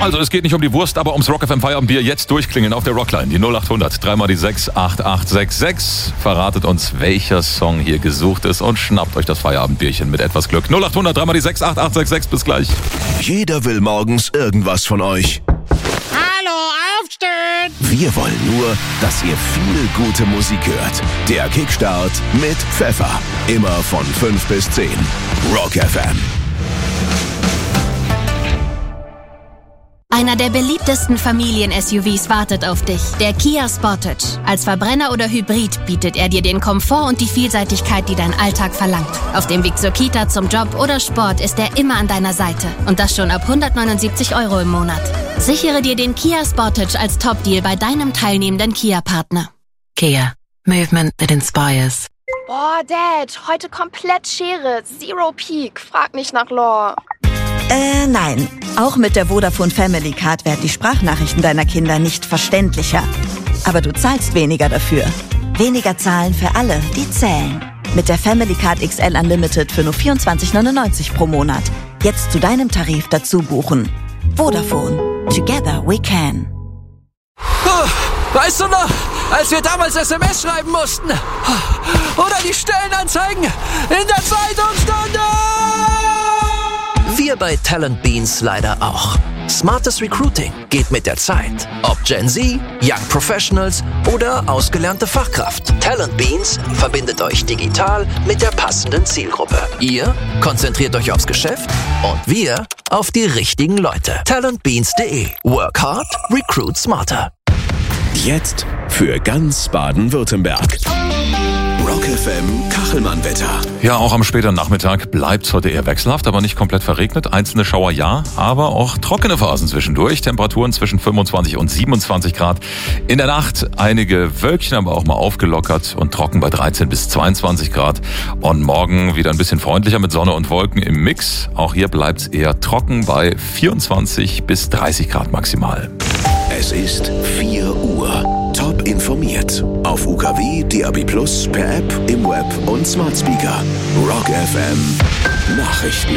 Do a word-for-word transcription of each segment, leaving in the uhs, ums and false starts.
Also es geht nicht um die Wurst, aber ums Rock F M Feierabendbier. Jetzt durchklingeln auf der Rockline. Die null acht hundert, dreimal die sechs, acht acht sechs sechs. Verratet uns, welcher Song hier gesucht ist und schnappt euch das Feierabendbierchen mit etwas Glück. null acht hundert, dreimal die sechs, acht acht sechs sechs. Bis gleich. Jeder will morgens irgendwas von euch. Hallo, aufstehen! Wir wollen nur, dass ihr viel gute Musik hört. Der Kickstart mit Pfeffer. Immer von fünf bis zehn. Rock F M. Einer der beliebtesten Familien-S U Vs wartet auf dich. Der Kia Sportage. Als Verbrenner oder Hybrid bietet er dir den Komfort und die Vielseitigkeit, die dein Alltag verlangt. Auf dem Weg zur Kita, zum Job oder Sport ist er immer an deiner Seite. Und das schon ab hundertneunundsiebzig Euro im Monat. Sichere dir den Kia Sportage als Top-Deal bei deinem teilnehmenden Kia-Partner. Kia. Movement that inspires. Boah, Dad, heute komplett Schere. Zero Peak. Frag nicht nach Lore. Äh, nein. Auch mit der Vodafone Family Card werden die Sprachnachrichten deiner Kinder nicht verständlicher. Aber du zahlst weniger dafür. Weniger zahlen für alle, die zählen. Mit der Family Card X L Unlimited für nur vierundzwanzig neunundneunzig pro Monat. Jetzt zu deinem Tarif dazu buchen. Vodafone. Together we can. Weißt du noch, als wir damals S M S schreiben mussten? Oder die Stellenanzeigen in der Zeitungsstunde? Wir bei Talent Beans leider auch. Smartes Recruiting geht mit der Zeit. Ob Gen Z, Young Professionals oder ausgelernte Fachkraft. Talent Beans verbindet euch digital mit der passenden Zielgruppe. Ihr konzentriert euch aufs Geschäft und wir auf die richtigen Leute. talentbeans punkt de. Work hard, recruit smarter. Jetzt für ganz Baden-Württemberg. Rock F M Kachelmann-Wetter. Ja, auch am späten Nachmittag bleibt's heute eher wechselhaft, aber nicht komplett verregnet. Einzelne Schauer ja, aber auch trockene Phasen zwischendurch. Temperaturen zwischen fünfundzwanzig und siebenundzwanzig Grad. In der Nacht einige Wölkchen, aber auch mal aufgelockert und trocken bei dreizehn bis zweiundzwanzig Grad. Und morgen wieder ein bisschen freundlicher mit Sonne und Wolken im Mix. Auch hier bleibt's eher trocken bei vierundzwanzig bis dreißig Grad maximal. Es ist vier Uhr. Top informiert. Auf U K W, D A B plus, per App, im Web und Smart Speaker. Rock F M. Nachrichten.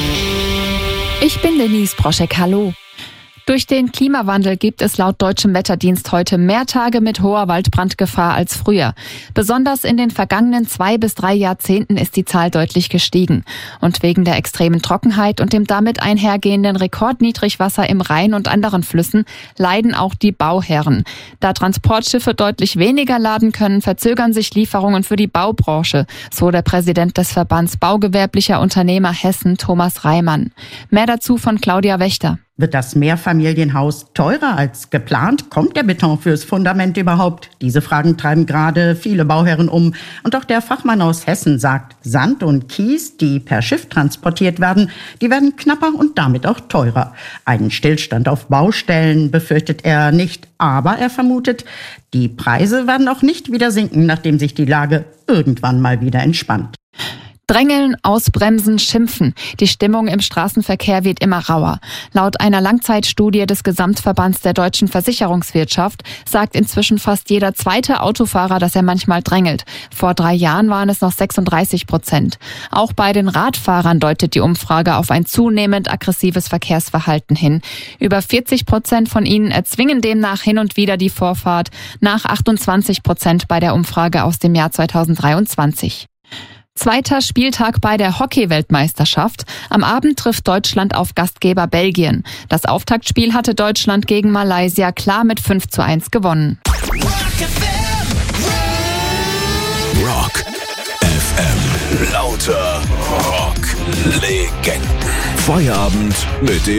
Ich bin Denise Broschek. Hallo. Durch den Klimawandel gibt es laut Deutschem Wetterdienst heute mehr Tage mit hoher Waldbrandgefahr als früher. Besonders in den vergangenen zwei bis drei Jahrzehnten ist die Zahl deutlich gestiegen. Und wegen der extremen Trockenheit und dem damit einhergehenden Rekordniedrigwasser im Rhein und anderen Flüssen leiden auch die Bauherren. Da Transportschiffe deutlich weniger laden können, verzögern sich Lieferungen für die Baubranche, so der Präsident des Verbands Baugewerblicher Unternehmer Hessen, Thomas Reimann. Mehr dazu von Claudia Wächter. Wird das Mehrfamilienhaus teurer als geplant? Kommt der Beton fürs Fundament überhaupt? Diese Fragen treiben gerade viele Bauherren um. Und auch der Fachmann aus Hessen sagt, Sand und Kies, die per Schiff transportiert werden, die werden knapper und damit auch teurer. Einen Stillstand auf Baustellen befürchtet er nicht, aber er vermutet, die Preise werden auch nicht wieder sinken, nachdem sich die Lage irgendwann mal wieder entspannt. Drängeln, ausbremsen, schimpfen. Die Stimmung im Straßenverkehr wird immer rauer. Laut einer Langzeitstudie des Gesamtverbands der deutschen Versicherungswirtschaft sagt inzwischen fast jeder zweite Autofahrer, dass er manchmal drängelt. Vor drei Jahren waren es noch sechsunddreißig Prozent. Auch bei den Radfahrern deutet die Umfrage auf ein zunehmend aggressives Verkehrsverhalten hin. Über vierzig Prozent von ihnen erzwingen demnach hin und wieder die Vorfahrt, nach achtundzwanzig Prozent bei der Umfrage aus dem Jahr zweitausenddreiundzwanzig. Zweiter Spieltag bei der Hockey-Weltmeisterschaft. Am Abend trifft Deutschland auf Gastgeber Belgien. Das Auftaktspiel hatte Deutschland gegen Malaysia klar mit fünf zu eins gewonnen. Rock F M. Lauter Rock-Legenden. Feierabend mit dem